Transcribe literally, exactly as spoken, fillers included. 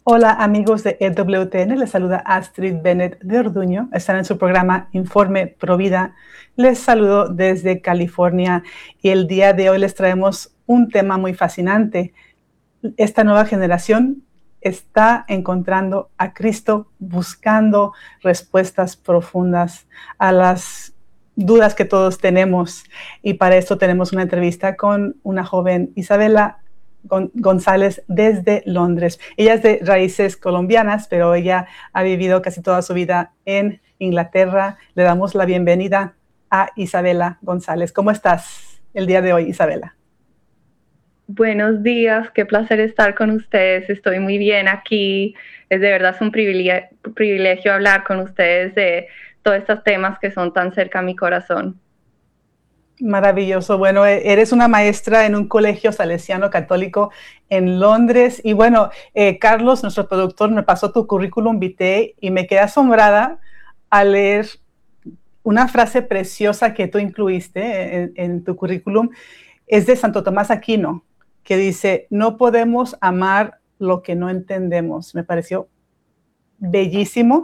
Hola amigos de E W T N, les saluda Astrid Bennett de Orduño. Están en su programa Informe Provida. Les saludo desde California y el día de hoy les traemos un tema muy fascinante. Esta nueva generación está encontrando a Cristo, buscando respuestas profundas a las dudas que todos tenemos. Y para esto tenemos una entrevista con una joven Isabela González desde Londres. Ella es de raíces colombianas, pero ella ha vivido casi toda su vida en Inglaterra. Le damos la bienvenida a Isabela González. ¿Cómo estás el día de hoy, Isabela? Buenos días, qué placer estar con ustedes. Estoy muy bien aquí. Es de verdad es un privilegio, privilegio hablar con ustedes de todos estos temas que son tan cerca a mi corazón. Maravilloso. Bueno, eres una maestra en un colegio salesiano católico en Londres. Y bueno, eh, Carlos, nuestro productor, me pasó tu currículum vitae y me quedé asombrada al leer una frase preciosa que tú incluiste en, en tu currículum. Es de Santo Tomás Aquino, que dice, no podemos amar lo que no entendemos. Me pareció bellísimo